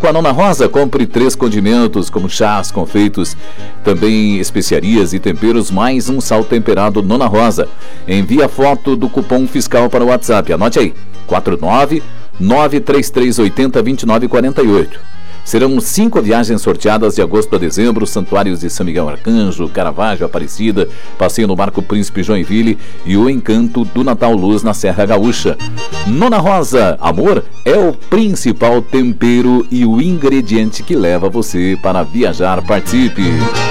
com a Nona Rosa. Compre 3 condimentos como chás, confeitos, também especiarias e temperos, mais um sal temperado Nona Rosa. Envie a foto do cupom fiscal para o WhatsApp. Anote aí, 49933802948. Serão 5 viagens sorteadas de agosto a dezembro: santuários de São Miguel Arcanjo, Caravaggio, Aparecida, passeio no Barco Príncipe Joinville e o encanto do Natal Luz na Serra Gaúcha. Nona Rosa, amor é o principal tempero e o ingrediente que leva você para viajar. Participe!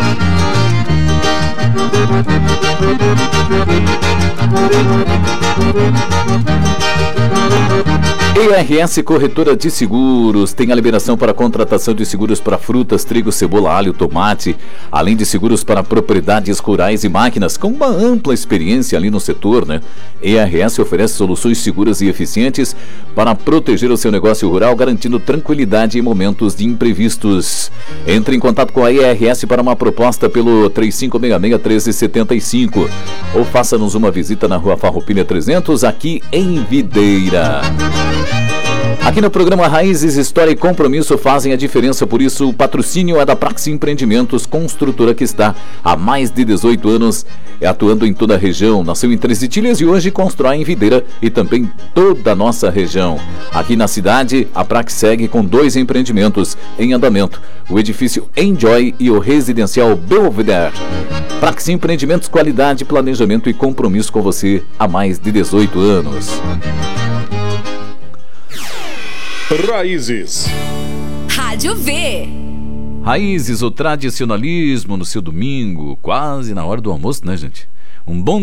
ERS Corretora de Seguros tem a liberação para contratação de seguros para frutas, trigo, cebola, alho, tomate, além de seguros para propriedades rurais e máquinas, com uma ampla experiência ali no setor, né? ERS oferece soluções seguras e eficientes para proteger o seu negócio rural, garantindo tranquilidade em momentos de imprevistos. Entre em contato com a ERS para uma proposta pelo 3566-1375 ou faça-nos uma visita na Rua Farroupilha 300, aqui em Videira. Aqui no programa Raízes, História e Compromisso fazem a diferença, por isso o patrocínio é da Praxi Empreendimentos, construtora que está há mais de 18 anos atuando em toda a região. Nasceu em Três Itilhas e hoje constrói em Videira e também toda a nossa região. Aqui na cidade, a Praxi segue com 2 empreendimentos em andamento: o edifício Enjoy e o residencial Belvedere. Praxi Empreendimentos, qualidade, planejamento e compromisso com você há mais de 18 anos. Raízes. Rádio V. Raízes, o tradicionalismo no seu domingo, quase na hora do almoço, né, gente? Um bom